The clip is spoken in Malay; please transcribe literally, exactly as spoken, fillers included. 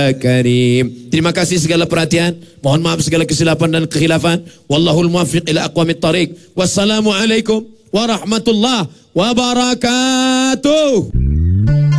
Karim. Terima kasih segala perhatian. Mohon maaf segala kesilapan dan kekhilafan. Wallahul muwaffiq ila aqwamit thariq. Wassalamualaikum warahmatullahi wabarakatuh.